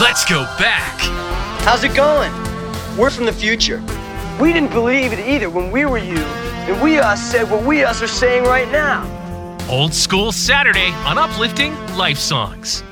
Let's go back. How's it going? We're from the future. We didn't believe it either when we were you, and we said what we are saying right now. Old School Saturday on Uplifting Life Songs.